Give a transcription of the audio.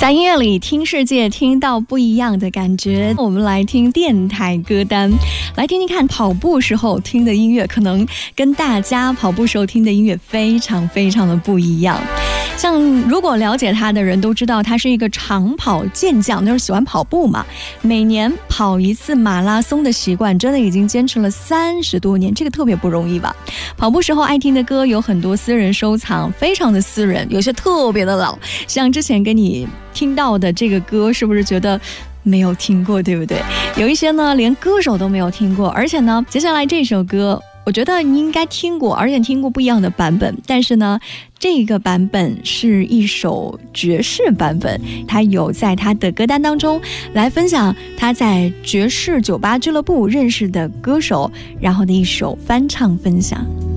在音乐里听世界，听到不一样的感觉。我们来听电台歌单，来听听看跑步时候听的音乐，可能跟大家跑步时候听的音乐非常非常的不一样。像如果了解他的人都知道，他是一个长跑健将，就是喜欢跑步嘛，每年跑一次马拉松的习惯真的已经坚持了30多年，这个特别不容易吧。跑步时候爱听的歌有很多私人收藏，非常的私人，有些特别的老，像之前跟你听到的这个歌，是不是觉得没有听过，对不对？有一些呢连歌手都没有听过，而且呢接下来这首歌我觉得你应该听过，而且听过不一样的版本，但是呢这个版本是一首爵士版本，他有在他的歌单当中来分享他在爵士酒吧俱乐部认识的歌手，然后的一首翻唱分享。